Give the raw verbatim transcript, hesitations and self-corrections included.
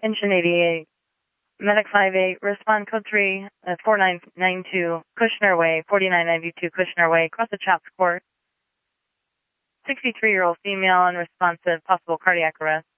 Engine eighty-eight. Medic five eight, respond code three, uh, four nine nine two, Kushner Way, forty-nine ninety-two Kushner Way, across the Chaps Court. sixty-three-year-old female unresponsive, possible cardiac arrest.